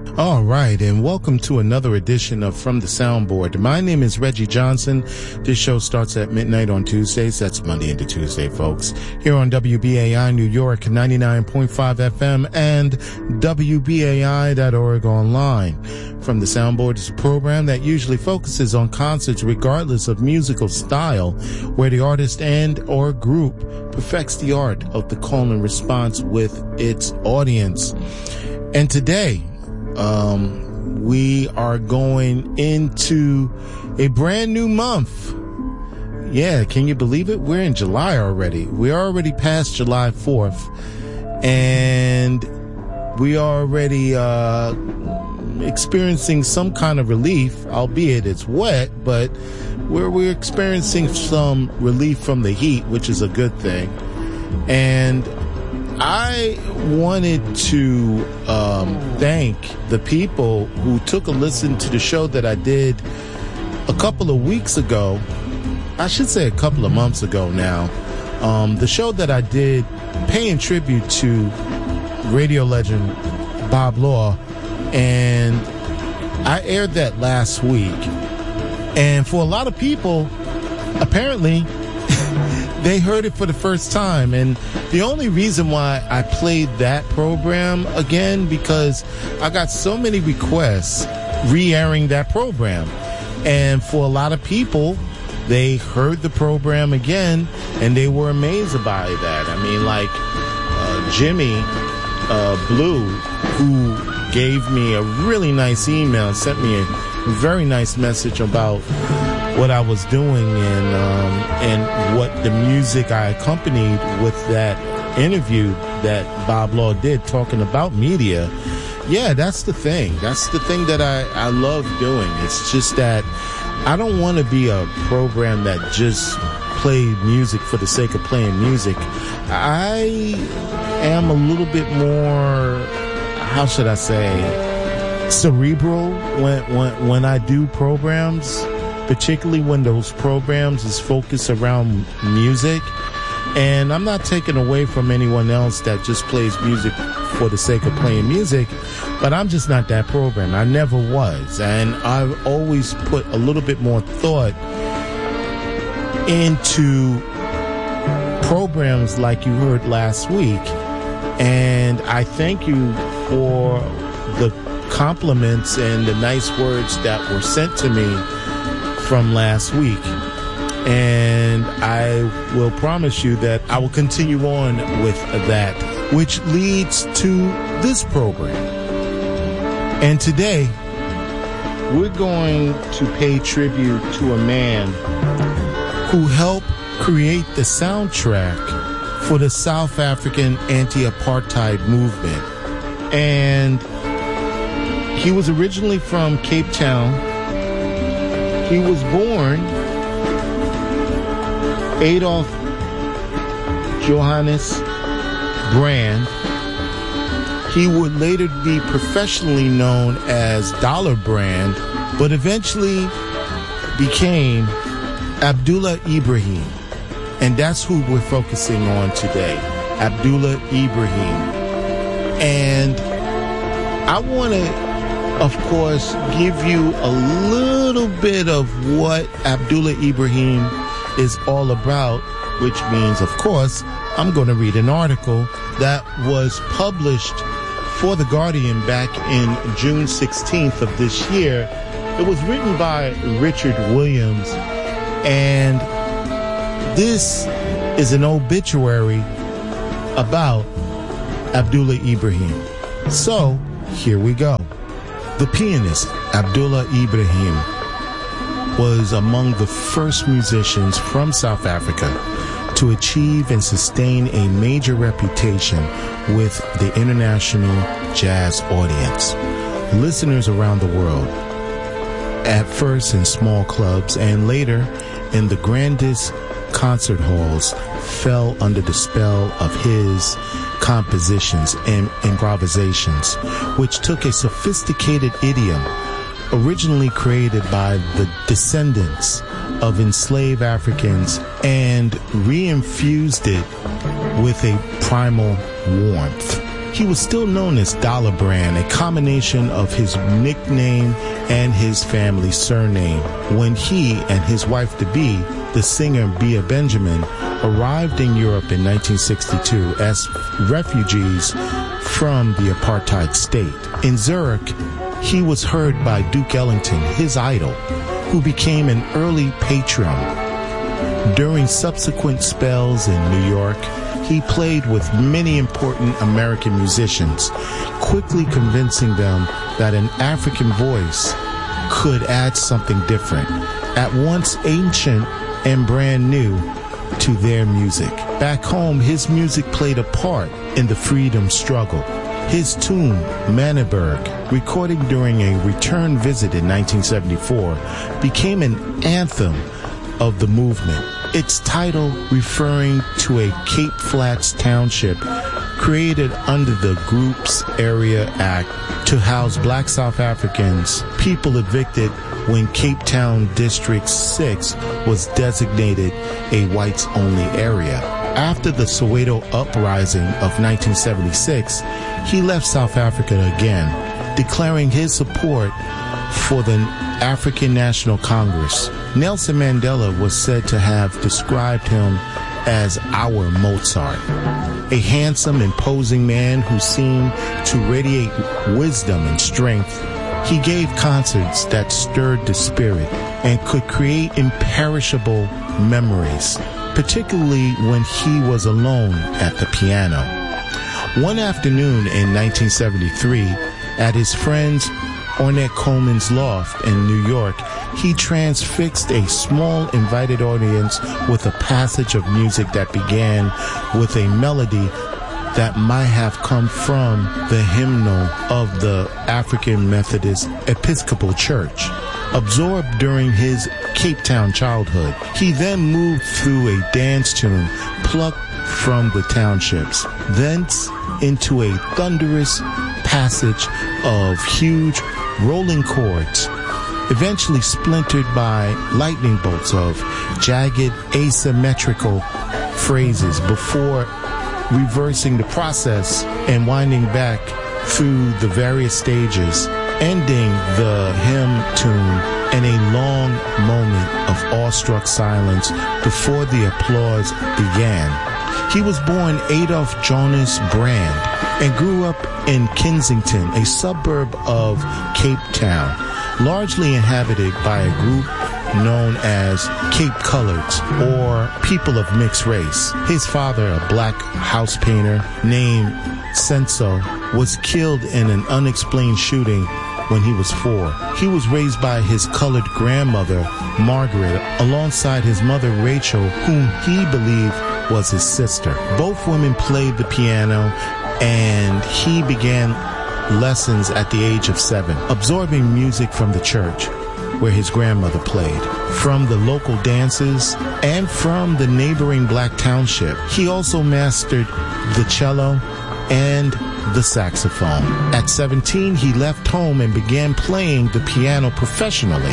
All right, and welcome to another edition of From the Soundboard. My name is Reggie Johnson. This show starts at midnight on Tuesdays. That's Monday into Tuesday, folks. Here on WBAI New York, 99.5 FM and WBAI.org online. From the Soundboard is a program that usually focuses on concerts regardless of musical style, where the artist and or group perfects the art of the call and response with its audience. And today, we are going into a brand new month. Yeah, can you believe it? We're in July already. We're already past July 4th, and we are already experiencing some kind of relief, albeit it's wet, but we're experiencing some relief from the heat, which is a good thing. And I wanted to thank the people who took a listen to the show that I did a couple of weeks ago. I should say a couple of months ago now. The show that I did paying tribute to radio legend Bob Law, and I aired that last week. And for a lot of people, apparently, they heard it for the first time. And the only reason why I played that program again, because I got so many requests re-airing that program. And for a lot of people, they heard the program again and they were amazed by that. I mean, like Jimmy Blue, who gave me a really nice email, sent me a very nice message about what I was doing and what the music I accompanied with that interview that Bob Law did talking about media. Yeah, that's the thing. That's the thing that I love doing. It's just that I don't want to be a program that just played music for the sake of playing music. I am a little bit more, how should I say, cerebral when I do programs, particularly when those programs is focused around music. And I'm not taking away from anyone else that just plays music for the sake of playing music, but I'm just not that program. I never was. And I've always put a little bit more thought into programs like you heard last week. And I thank you for the compliments and the nice words that were sent to me from last week. And I will promise you that I will continue on with that, which leads to this program. And today, we're going to pay tribute to a man who helped create the soundtrack for the South African anti-apartheid movement. And he was originally from Cape Town. He was born Adolf Johannes Brand. He would later be professionally known as Dollar Brand, but eventually became Abdullah Ibrahim. And that's who we're focusing on today, Abdullah Ibrahim. And I want to, of course, give you a little bit of what Abdullah Ibrahim is all about, which means, of course, I'm going to read an article that was published for The Guardian back in June 16th of this year. It was written by Richard Williams, and this is an obituary about Abdullah Ibrahim. So, here we go. The pianist Abdullah Ibrahim was among the first musicians from South Africa to achieve and sustain a major reputation with the international jazz audience. Listeners around the world, at first in small clubs and later in the grandest concert halls, fell under the spell of his compositions and improvisations, which took a sophisticated idiom originally created by the descendants of enslaved Africans and re-infused it with a primal warmth. He was still known as Dollar Brand, a combination of his nickname and his family surname, when he and his wife-to-be, the singer Bia Benjamin, arrived in Europe in 1962 as refugees from the apartheid state. In Zurich, he was heard by Duke Ellington, his idol, who became an early patron. During subsequent spells in New York, he played with many important American musicians, quickly convincing them that an African voice could add something different, at once ancient and brand new to their music. Back home, his music played a part in the freedom struggle. His tune, Manneberg, recorded during a return visit in 1974, became an anthem of the movement. Its title referring to a Cape Flats township created under the group's Area Act to house black South Africans, people evicted when Cape Town District 6 was designated a whites-only area. After the Soweto uprising of 1976, he left South Africa again, declaring his support for the African National Congress. Nelson Mandela was said to have described him as our Mozart, a handsome, imposing man who seemed to radiate wisdom and strength. He gave concerts that stirred the spirit and could create imperishable memories, particularly when he was alone at the piano. One afternoon in 1973, at his friend's Ornette Coleman's loft in New York, he transfixed a small invited audience with a passage of music that began with a melody that might have come from the hymnal of the African Methodist Episcopal Church. Absorbed during his Cape Town childhood, he then moved through a dance tune plucked from the townships, thence into a thunderous passage of huge rolling chords, eventually splintered by lightning bolts of jagged, asymmetrical phrases before reversing the process and winding back through the various stages, ending the hymn tune in a long moment of awestruck silence before the applause began. He was born Adolf Jonas Brand and grew up in Kensington, a suburb of Cape Town, largely inhabited by a group known as Cape Coloreds, or people of mixed race. His father, a black house painter named Senso, was killed in an unexplained shooting when he was 4. He was raised by his colored grandmother, Margaret, alongside his mother, Rachel, whom he believed was his sister. Both women played the piano, and he began lessons at the age of 7, absorbing music from the church where his grandmother played, from the local dances, and from the neighboring black township. He also mastered the cello and the saxophone. At 17, he left home and began playing the piano professionally,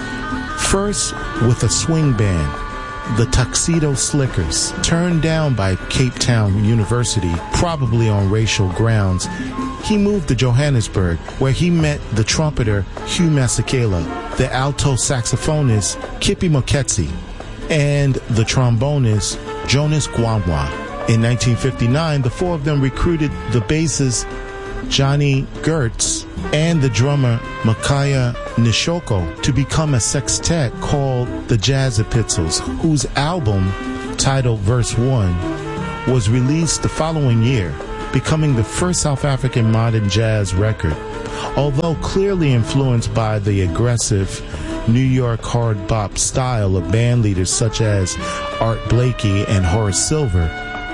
first with a swing band, the Tuxedo Slickers, turned down by Cape Town University, probably on racial grounds. He moved to Johannesburg, where he met the trumpeter Hugh Masekela, the alto saxophonist Kippie Moeketsi, and the trombonist Jonas Gwangwa. In 1959, the four of them recruited the bassist Johnny Gertz and the drummer Makaya Nishoko to become a sextet called the Jazz Epistles, whose album, titled Verse 1, was released the following year, becoming the first South African modern jazz record. Although clearly influenced by the aggressive New York hard bop style of band leaders such as Art Blakey and Horace Silver,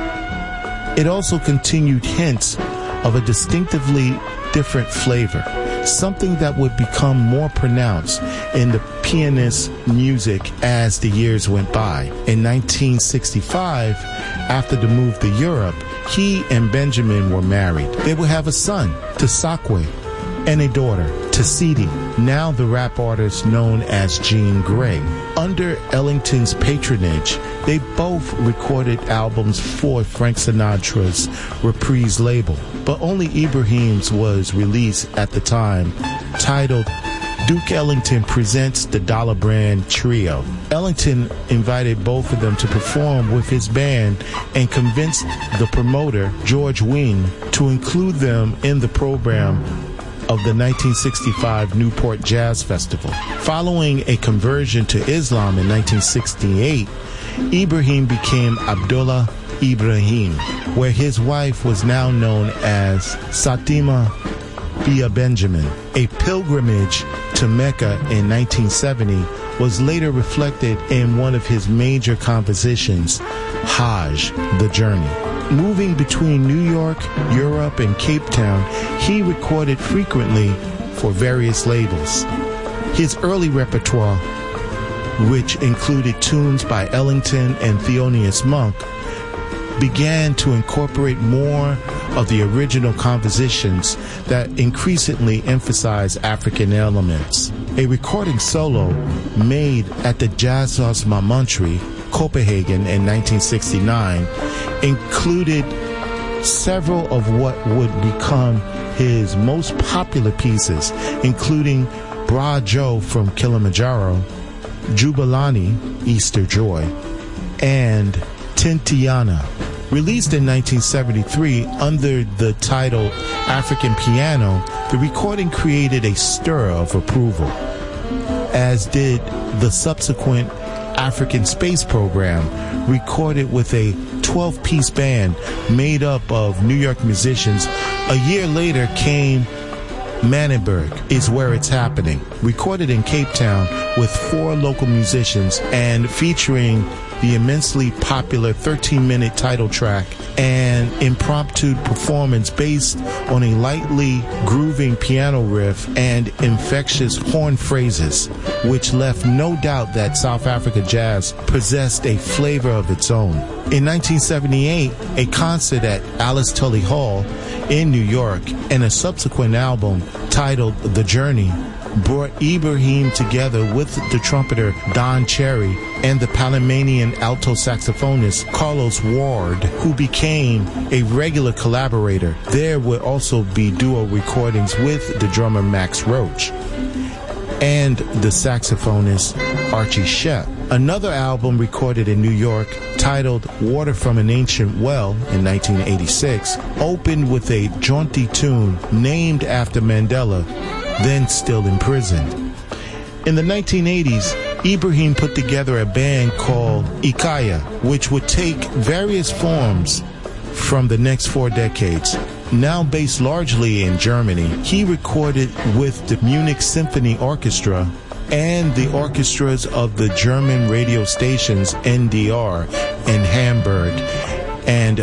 it also continued hints of a distinctively different flavor, something that would become more pronounced in the pianist's music as the years went by. In 1965, after the move to Europe, he and Benjamin were married. They would have a son, Tesakwe, and a daughter, Taciti, now the rap artist known as Jean Grae. Under Ellington's patronage, they both recorded albums for Frank Sinatra's Reprise label, but only Ibrahim's was released at the time, titled Duke Ellington Presents the Dollar Brand Trio. Ellington invited both of them to perform with his band and convinced the promoter, George Wein, to include them in the program of the 1965 Newport Jazz Festival. Following a conversion to Islam in 1968, Ibrahim became Abdullah Ibrahim, where his wife was now known as Satima Bia Benjamin. A pilgrimage to Mecca in 1970 was later reflected in one of his major compositions, Hajj, The Journey. Moving between New York, Europe, and Cape Town, he recorded frequently for various labels. His early repertoire, which included tunes by Ellington and Thelonious Monk, began to incorporate more of the original compositions that increasingly emphasize African elements. A recording solo made at the Jazzhuis Montmartre, Copenhagen in 1969 included several of what would become his most popular pieces, including Bra Joe from Kilimanjaro, Jubilani, Easter Joy, and Tintiana. Released in 1973 under the title African Piano, the recording created a stir of approval, as did the subsequent African Space Program, recorded with a 12-piece band made up of New York musicians. A year later came Manenberg Is Where It's Happening, recorded in Cape Town with 4 local musicians and featuring the immensely popular 13-minute title track and impromptu performance based on a lightly grooving piano riff and infectious horn phrases, which left no doubt that South Africa jazz possessed a flavor of its own. In 1978, a concert at Alice Tully Hall in New York and a subsequent album titled The Journey brought Ibrahim together with the trumpeter Don Cherry and the Panamanian alto saxophonist Carlos Ward, who became a regular collaborator. There would also be duo recordings with the drummer Max Roach and the saxophonist Archie Shepp. Another album recorded in New York, titled Water from an Ancient Well in 1986, opened with a jaunty tune named after Mandela, then still imprisoned. In the 1980s, Ibrahim put together a band called Hikaya, which would take various forms from the next 4 decades. Now based largely in Germany, he recorded with the Munich Symphony Orchestra and the orchestras of the German radio stations NDR in Hamburg and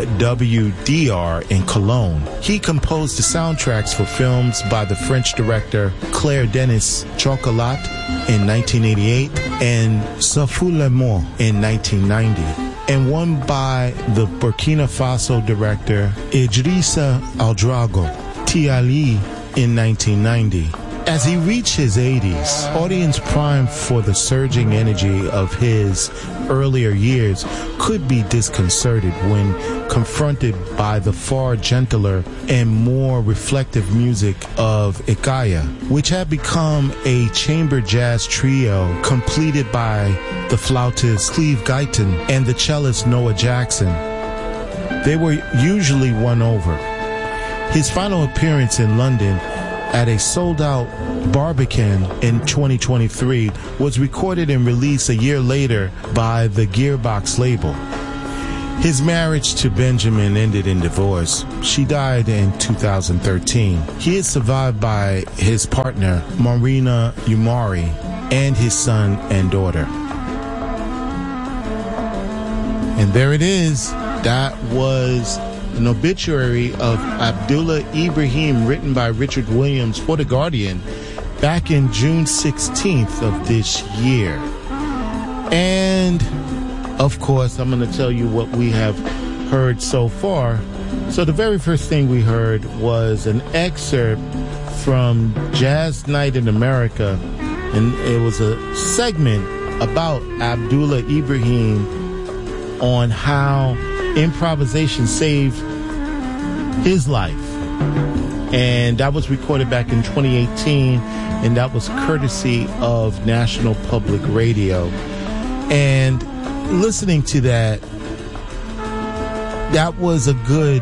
WDR in Cologne. He composed the soundtracks for films by the French director Claire Denis, Chocolat in 1988 and Ça Fout le Monde in 1990, and one by the Burkina Faso director Idrissa Ouedraogo, Tiali in 1990. As he reached his 80s, audience primed for the surging energy of his earlier years could be disconcerted when confronted by the far gentler and more reflective music of Hikaya, which had become a chamber jazz trio completed by the flautist Cleve Guyton and the cellist Noah Jackson. They were usually won over. His final appearance in London at a sold-out Barbican in 2023 was recorded and released a year later by the Gearbox label. His marriage to Benjamin ended in divorce. She died in 2013. He is survived by his partner, Marina Umari, and his son and daughter. And there it is. That was an obituary of Abdullah Ibrahim, written by Richard Williams for The Guardian back in June 16th of this year. And of course, I'm going to tell you what we have heard so far. So the very first thing we heard was an excerpt from Jazz Night in America, and it was a segment about Abdullah Ibrahim on how improvisation saved his life. And that was recorded back in 2018, and that was courtesy of National Public Radio. And listening to that, that was a good,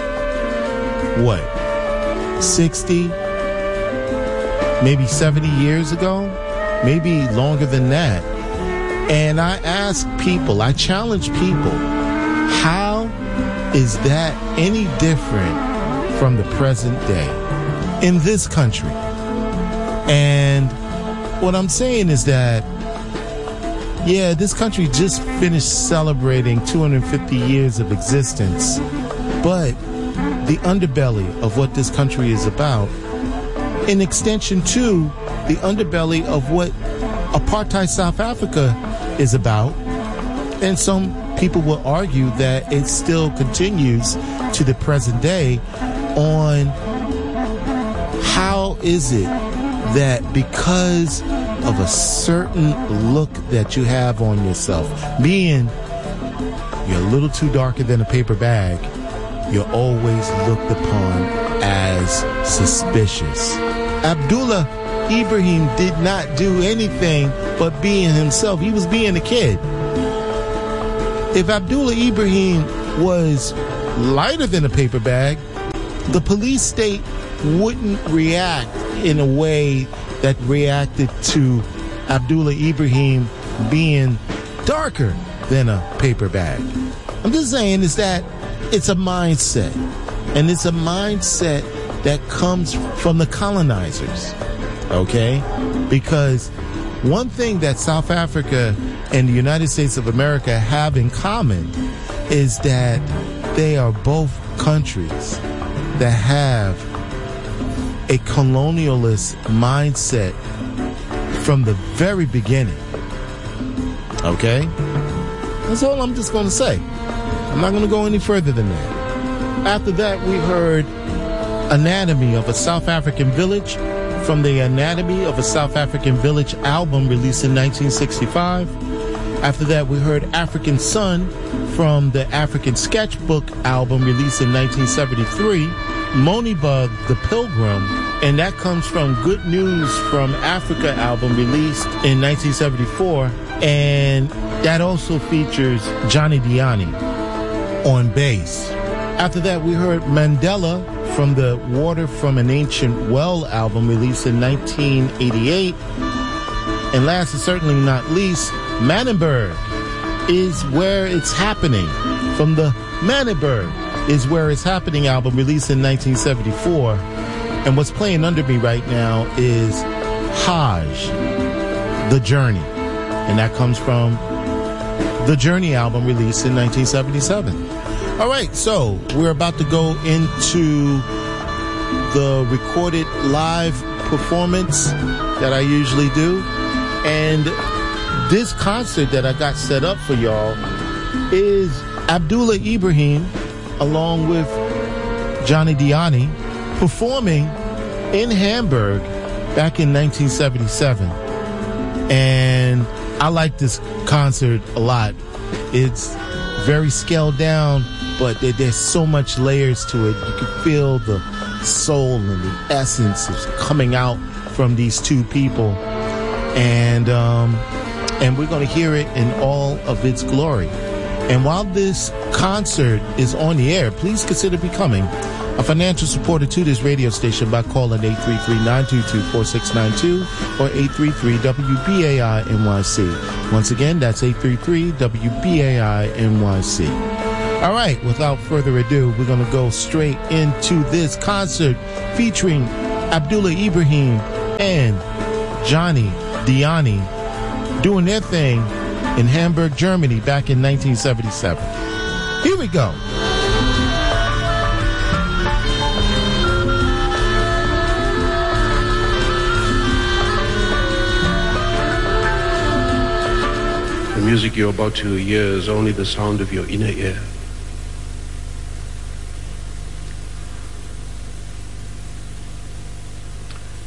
60, maybe 70 years ago, maybe longer than that. And I ask people, I challenge people, how is that any different from the present day in this country? And what I'm saying is that, yeah, this country just finished celebrating 250 years of existence, but the underbelly of what this country is about, in extension to the underbelly of what apartheid South Africa is about, and some people will argue that it still continues to the present day, on how is it that because of a certain look that you have on yourself, being you're a little too darker than a paper bag, you're always looked upon as suspicious. Abdullah Ibrahim did not do anything but being himself. He was being a kid. If Abdullah Ibrahim was lighter than a paper bag, the police state wouldn't react in a way that reacted to Abdullah Ibrahim being darker than a paper bag. I'm just saying is that it's a mindset, and it's a mindset that comes from the colonizers, okay? Because one thing that South Africa and the United States of America have in common is that they are both countries that have a colonialist mindset from the very beginning. Okay? That's all I'm just going to say. I'm not going to go any further than that. After that, we heard Anatomy of a South African Village from the Anatomy of a South African Village album released in 1965. After that, we heard African Sun from the African Sketchbook album released in 1973. Moniba the Pilgrim, and that comes from Good News from Africa album released in 1974, and that also features Johnny Diani on bass. After that, we heard Mandela from the Water from an Ancient Well album released in 1988. And last and certainly not least, Manenberg is Where It's Happening from the Manenberg is Where It's Happening album released in 1974. And what's playing under me right now is Hajj, The Journey. And that comes from the Journey album released in 1977. All right, so we're about to go into the recorded live performance that I usually do. And this concert that I got set up for y'all is Abdullah Ibrahim along with Johnny Diani performing in Hamburg back in 1977. And I like this concert a lot. It's very scaled down, but there's so much layers to it. You can feel the soul and the essence is coming out from these two people. And we're going to hear it in all of its glory. And while this concert is on the air, please consider becoming a financial supporter to this radio station by calling 833-922-4692 or 833-WBAI-NYC. Once again, that's 833-WBAI-NYC. All right, without further ado, we're going to go straight into this concert featuring Abdullah Ibrahim and Johnny Diani doing their thing in Hamburg, Germany back in 1977. Here we go. The music you're about to hear is only the sound of your inner ear.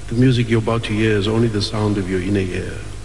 The music you're about to hear is only the sound of your inner ear.